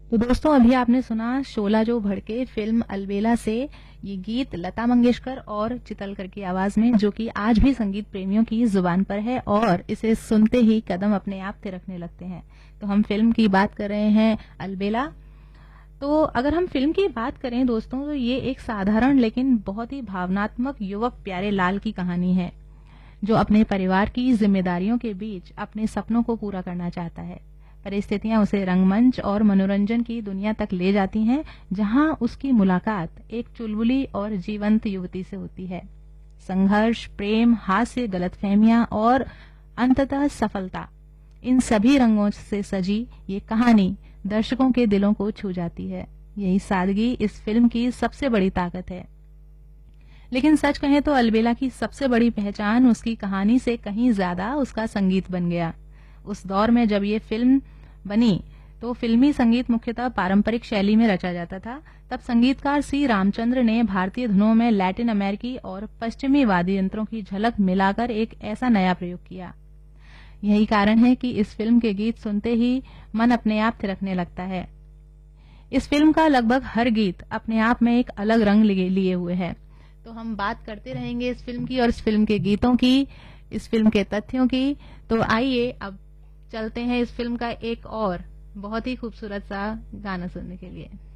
तो दोस्तों अभी आपने सुना शोला जो भड़के फिल्म अलबेला से ये गीत लता मंगेशकर और चितलकर की आवाज में, जो कि आज भी संगीत प्रेमियों की जुबान पर है और इसे सुनते ही कदम अपने आप थिरकने लगते हैं। तो हम फिल्म की बात कर रहे हैं अलबेला। तो अगर हम फिल्म की बात करें दोस्तों, तो ये एक साधारण लेकिन बहुत ही भावनात्मक युवक प्यारे लाल की कहानी है, जो अपने परिवार की जिम्मेदारियों के बीच अपने सपनों को पूरा करना चाहता है। परिस्थितियां उसे रंगमंच और मनोरंजन की दुनिया तक ले जाती हैं, जहां उसकी मुलाकात एक चुलबुली और जीवंत युवती से होती है। संघर्ष, प्रेम, हास्य, गलतफहमियां और अंततः सफलता, इन सभी रंगों से सजी ये कहानी दर्शकों के दिलों को छू जाती है। यही सादगी इस फिल्म की सबसे बड़ी ताकत है। लेकिन सच कहें तो अलबेला की सबसे बड़ी पहचान उसकी कहानी से कहीं ज्यादा उसका संगीत बन गया। उस दौर में जब ये फिल्म बनी तो फिल्मी संगीत मुख्यतः पारंपरिक शैली में रचा जाता था। तब संगीतकार सी रामचंद्र ने भारतीय धुनों में लैटिन अमेरिकी और पश्चिमी वाद्य यंत्रों की झलक मिलाकर एक ऐसा नया प्रयोग किया। यही कारण है कि इस फिल्म के गीत सुनते ही मन अपने आप थिरकने लगता है। इस फिल्म का लगभग हर गीत अपने आप में एक अलग रंग लिए हुए है। तो हम बात करते रहेंगे इस फिल्म की और इस फिल्म के गीतों की, इस फिल्म के तथ्यों की। तो आइए अब चलते हैं इस फिल्म का एक और बहुत ही खूबसूरत सा गाना सुनने के लिए।